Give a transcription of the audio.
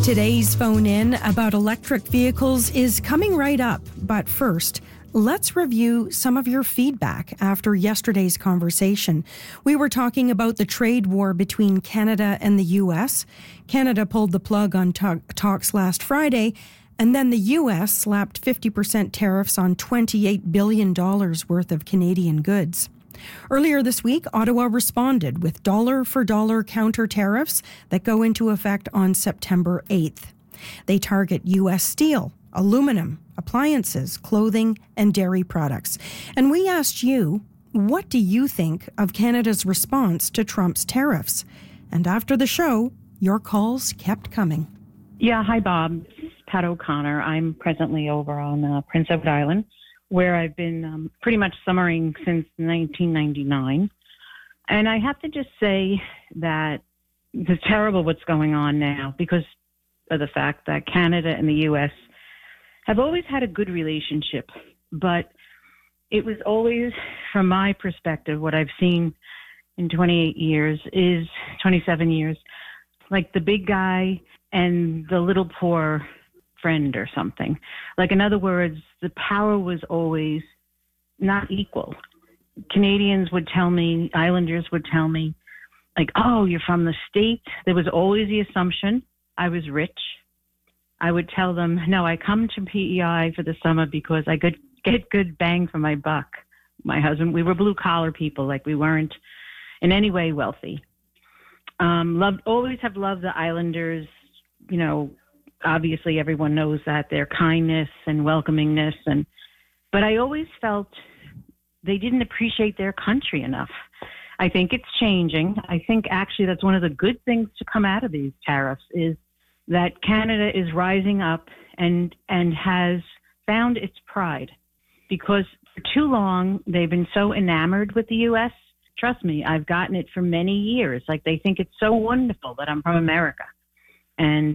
Today's phone in about electric vehicles is coming right up. But first, let's review some of your feedback after yesterday's conversation. We were talking about the trade war between Canada and the U.S. Canada pulled the plug on talks last Friday, and then the U.S. slapped 50% tariffs on $28 billion worth of Canadian goods. Earlier this week, Ottawa responded with dollar-for-dollar counter tariffs that go into effect on September 8th. They target U.S. steel, aluminum, appliances, clothing, and dairy products. And we asked you, what do you think of Canada's response to Trump's tariffs? And after the show, your calls kept coming. Yeah, hi, Bob. This is Pat O'Connor. I'm presently over on Prince Edward Island, where I've been pretty much summering since 1999. And I have to just say that it's terrible what's going on now because of the fact that Canada and the U.S. have always had a good relationship. But it was always, from my perspective, what I've seen in 27 years, like the big guy and the little poor friend or something. Like, in other words, the power was always not equal. Canadians would tell me, Islanders would tell me, like, oh, you're from the States. There was always the assumption I was rich. I would tell them, no, I come to PEI for the summer because I could get good bang for my buck. My husband, we were blue collar people, like we weren't in any way wealthy. Always have loved the Islanders, you know. Obviously, everyone knows that, their kindness and welcomingness. But I always felt they didn't appreciate their country enough. I think it's changing. I think actually that's one of the good things to come out of these tariffs is that Canada is rising up and has found its pride. Because for too long, they've been so enamored with the U.S. Trust me, I've gotten it for many years. Like, they think it's so wonderful that I'm from America. And